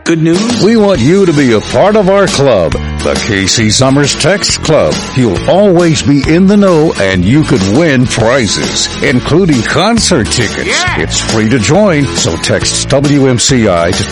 Good news? We want you to be a part of our club, the KC Summers Text Club. You'll always be in the know and you could win prizes, including concert tickets. Yeah. It's free to join, so text WMCI to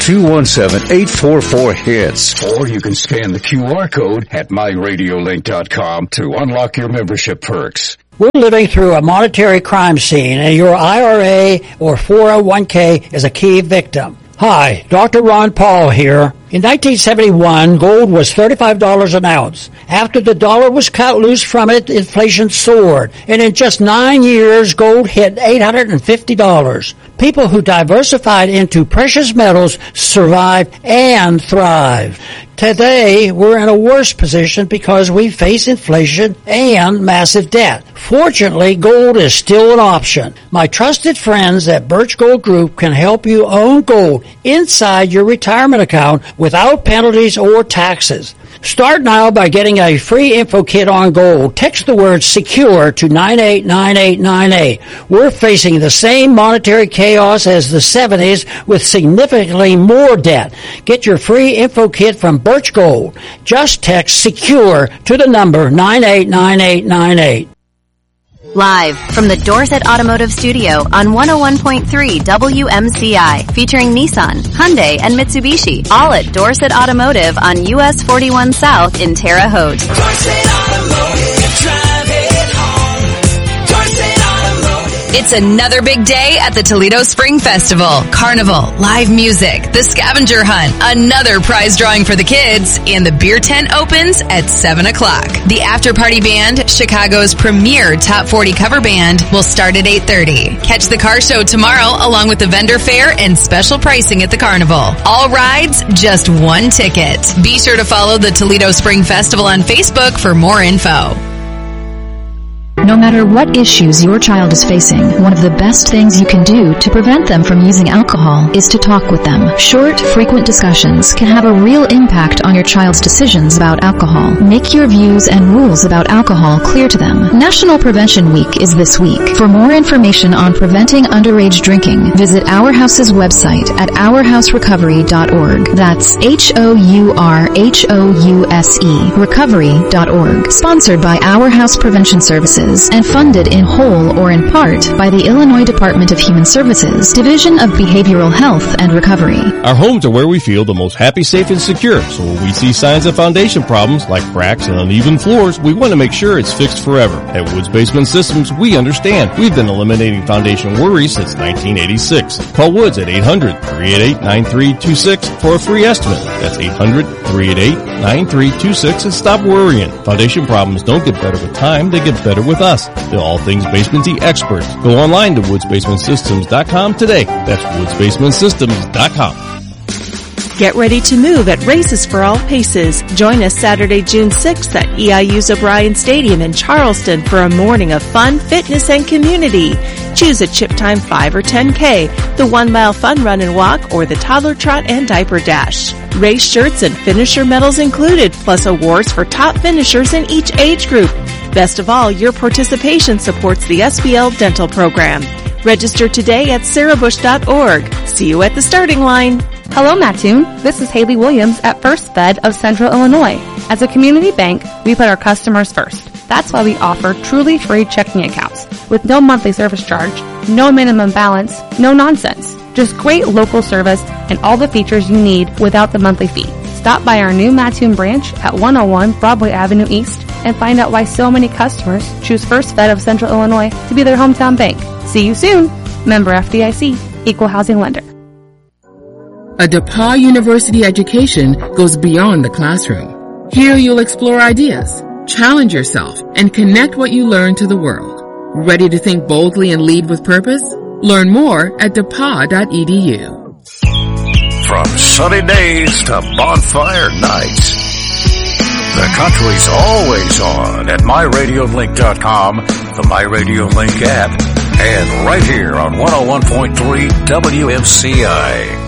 217-844-HITS. Or you can scan the QR code at myradiolink.com to unlock your membership perks. We're living through a monetary crime scene, and your IRA or 401k is a key victim. Hi, Dr. Ron Paul here. In 1971, gold was $35 an ounce. After the dollar was cut loose from it, inflation soared. And in just 9 years, gold hit $850. People who diversified into precious metals survived and thrived. Today, we're in a worse position because we face inflation and massive debt. Fortunately, gold is still an option. My trusted friends at Birch Gold Group can help you own gold inside your retirement account without penalties or taxes. Start now by getting a free info kit on gold. Text the word SECURE to 989898. We're facing the same monetary chaos as the 70s with significantly more debt. Get your free info kit from Birch Gold. Just text SECURE to the number 989898. Live from the Dorset Automotive Studio on 101.3 WMCI, featuring Nissan, Hyundai, and Mitsubishi, all at Dorset Automotive on US 41 South in Terre Haute. Dorset Automotive, drive it home. Dorset Automotive. It's another big day at the Toledo Spring Festival. Carnival, live music, the scavenger hunt, another prize drawing for the kids, and the beer tent opens at 7 o'clock. The after party band, Chicago's premier top 40 cover band, will start at 8:30. Catch the car show tomorrow along with the vendor fair and special pricing at the carnival. All rides, just one ticket. Be sure to follow the Toledo Spring Festival on Facebook for more info. No matter what issues your child is facing, one of the best things you can do to prevent them from using alcohol is to talk with them. Short, frequent discussions can have a real impact on your child's decisions about alcohol. Make your views and rules about alcohol clear to them. National Prevention Week is this week. For more information on preventing underage drinking, visit Our House's website at ourhouserecovery.org. That's HOURHOUSE, recovery.org. Sponsored by Our House Prevention Services and funded in whole or in part by the Illinois Department of Human Services, Division of Behavioral Health and Recovery. Our homes are where we feel the most happy, safe, and secure, so when we see signs of foundation problems like cracks and uneven floors, we want to make sure it's fixed forever. At Woods Basement Systems, we understand. We've been eliminating foundation worries since 1986. Call Woods at 800-388-9326 for a free estimate. That's 800-388-9326 and stop worrying. Foundation problems don't get better with time, they get better with us. They're all things basementy experts. Go online to woodsbasementsystems.com today. That's woodsbasementsystems.com. Get ready to move at Races for All Paces. Join us Saturday, June 6th at EIU's O'Brien Stadium in Charleston for a morning of fun, fitness, and community. Choose a chip time 5 or 10K, the 1 mile fun run and walk, or the toddler trot and diaper dash. Race shirts and finisher medals included, plus awards for top finishers in each age group. Best of all, your participation supports the SBL dental program. Register today at sarahbush.org. See you at the starting line. Hello, Mattoon. This is Haley Williams at First Fed of Central Illinois. As a community bank, we put our customers first. That's why we offer truly free checking accounts with no monthly service charge, no minimum balance, no nonsense. Just great local service and all the features you need without the monthly fee. Stop by our new Mattoon branch at 101 Broadway Avenue East and find out why so many customers choose First Fed of Central Illinois to be their hometown bank. See you soon. Member FDIC, Equal Housing Lender. A DePauw University education goes beyond the classroom. Here you'll explore ideas, challenge yourself, and connect what you learn to the world. Ready to think boldly and lead with purpose? Learn more at depaw.edu. From sunny days to bonfire nights, the country's always on at myradiolink.com, the MyRadioLink app, and right here on 101.3 WMCI.